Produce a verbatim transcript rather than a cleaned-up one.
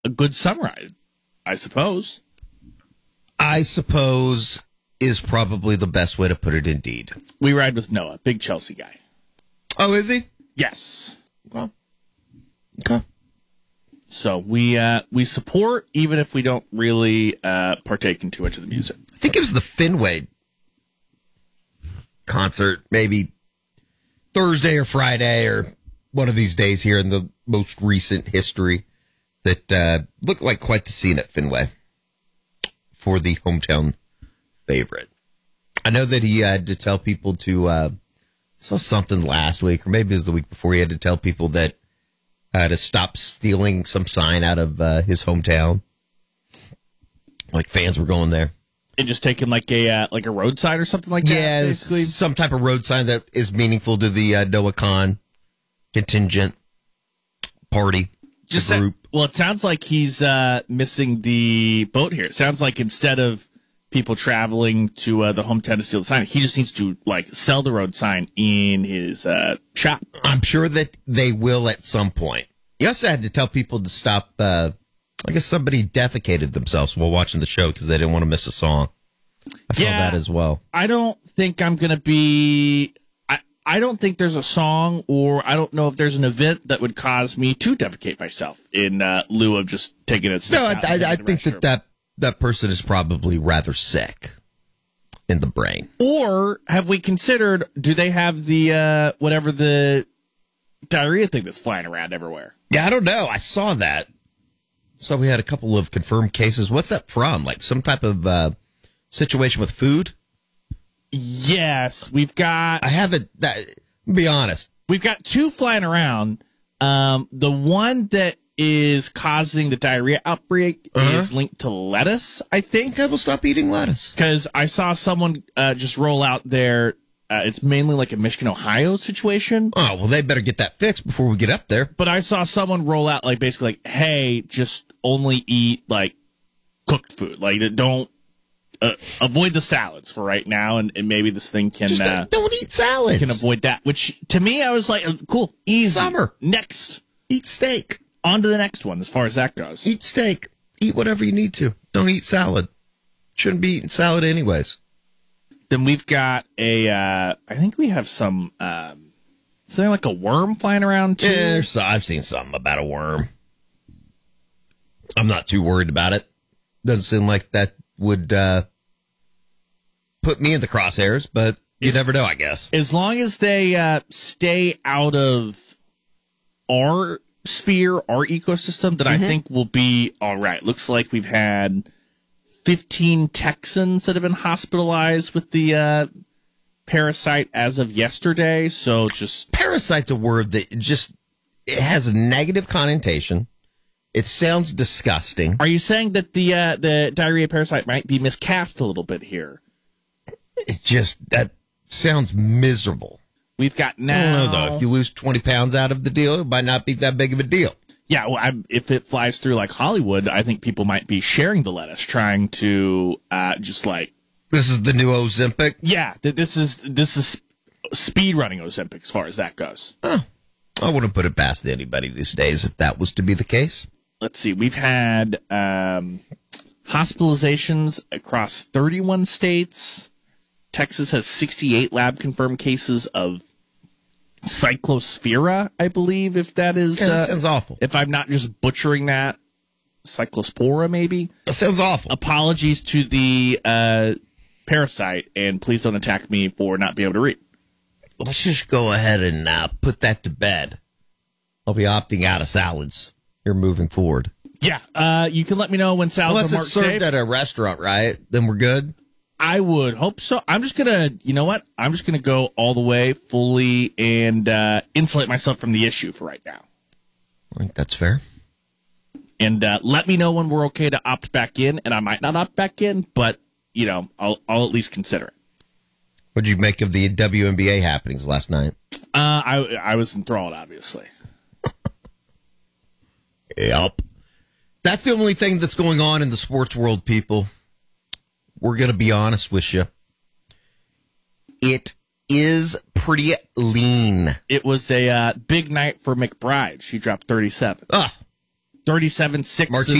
a good summer, I, I suppose. I suppose is probably the best way to put it, indeed. We ride with Noah, big Chelsea guy. Oh, is he? Yes. Well, okay. So we uh, we support, even if we don't really uh, partake in too much of the music. I think it was the Fenway concert, maybe Thursday or Friday or one of these days here in the most recent history that uh, looked like quite the scene at Fenway for the hometown favorite. I know that he had to tell people to, uh, I saw something last week, or maybe it was the week before, he had to tell people that uh, to stop stealing some sign out of uh, his hometown. Like fans were going there. And just taking like a uh, like a road sign or something like that? Yeah, basically. Some type of road sign that is meaningful to the uh, Noah Khan contingent party. Just group. That, well, it sounds like he's uh, missing the boat here. It sounds like instead of people traveling to uh, the hometown to steal the sign, he just needs to like sell the road sign in his uh, shop. I'm sure that they will at some point. He also had to tell people to stop. Uh, I guess somebody defecated themselves while watching the show because they didn't want to miss a song. I saw yeah, that as well. I don't think I'm going to be. I, I don't think there's a song, or I don't know if there's an event that would cause me to defecate myself in uh, lieu of just taking it. No, I, I, I think that, that that person is probably rather sick in the brain. Or have we considered? Do they have the uh, whatever the diarrhea thing that's flying around everywhere? Yeah, I don't know. I saw that. So we had a couple of confirmed cases. What's that from? Like some type of uh, situation with food? Yes, we've got. I haven't. That, be honest. We've got two flying around. Um, the one that is causing the diarrhea outbreak uh-huh. is linked to lettuce, I think. Okay, we'll stop eating lettuce. Because I saw someone uh, just roll out their. Uh, it's mainly like a Michigan, Ohio situation. Oh, well, they better get that fixed before we get up there. But I saw someone roll out, like, basically, like, hey, just only eat, like, cooked food. Like, don't, uh, avoid the salads for right now, and, and maybe this thing can, just don't, uh, don't eat salads. Can avoid that, which, to me, I was like, cool, easy. Summer. Next. Eat steak. On to the next one, as far as that goes. Eat steak. Eat whatever you need to. Don't eat salad. Shouldn't be eating salad anyways. Then we've got a, uh, I think we have some, um, something like a worm flying around too. Yeah, there's, I've seen something about a worm. I'm not too worried about it. Doesn't seem like that would uh, put me in the crosshairs, but you as, never know, I guess. As long as they uh, stay out of our sphere, our ecosystem, then mm-hmm. I think we'll be all right. Looks like we've had fifteen Texans that have been hospitalized with the uh, parasite as of yesterday. So just parasite's a word that just it has a negative connotation. It sounds disgusting. Are you saying that the uh, the diarrhea parasite might be miscast a little bit here? It just that sounds miserable. We've got now. I don't know though. If you lose twenty pounds out of the deal, it might not be that big of a deal. Yeah, well, I, if it flies through like Hollywood, I think people might be sharing the lettuce, trying to uh, just like. This is the new Ozempic? Yeah, th- this is this is speed running Ozempic as far as that goes. Oh, I wouldn't put it past anybody these days if that was to be the case. Let's see. We've had um, hospitalizations across thirty-one states. Texas has sixty-eight lab confirmed cases of Cyclospora, I believe, if that is... Yeah, that uh, sounds awful. If I'm not just butchering that. Cyclospora, maybe? That sounds awful. Apologies to the uh, parasite, and please don't attack me for not being able to read. Let's just go ahead and uh, put that to bed. I'll be opting out of salads here moving forward. Yeah, uh, you can let me know when salads Unless are marked it's served safe. at a restaurant, right? Then we're good? I would hope so. I'm just going to, you know what? I'm just going to go all the way fully and uh, insulate myself from the issue for right now. I think that's fair. And uh, let me know when we're okay to opt back in. And I might not opt back in, but, you know, I'll, I'll at least consider it. What did you make of the W N B A happenings last night? Uh, I, I was enthralled, obviously. Yep. That's the only thing that's going on in the sports world, people. We're going to be honest with you. It is pretty lean. It was a uh, big night for McBride. She dropped thirty-seven. Ah, thirty-seven six. Martinez